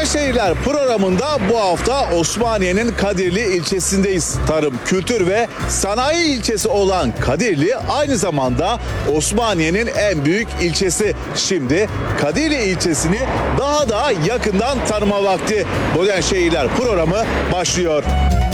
Şehirler programında bu hafta Osmaniye'nin Kadirli ilçesindeyiz. Tarım, kültür ve sanayi ilçesi olan Kadirli aynı zamanda Osmaniye'nin en büyük ilçesi. Şimdi Kadirli ilçesini daha da yakından tanıma vakti. Modern Şehirler programı başlıyor.